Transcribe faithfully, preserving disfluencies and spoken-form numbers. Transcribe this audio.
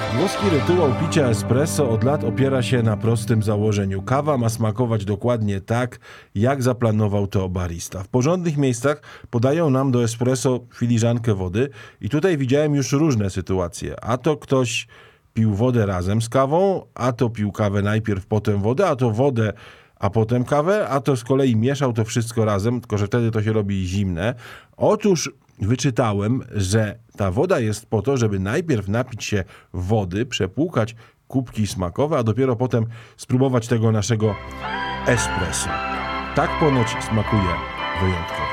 Włoski rytuał picia espresso od lat opiera się na prostym założeniu. Kawa ma smakować dokładnie tak, jak zaplanował to barista. W porządnych miejscach podają nam do espresso filiżankę wody i tutaj widziałem już różne sytuacje. A to ktoś pił wodę razem z kawą, a to pił kawę najpierw, potem wodę, a to wodę, a potem kawę, a to z kolei mieszał to wszystko razem, tylko że wtedy to się robi zimne. Otóż wyczytałem, że ta woda jest po to, żeby najpierw napić się wody, przepłukać kubki smakowe, a dopiero potem spróbować tego naszego espresso. Tak ponoć smakuje wyjątkowo.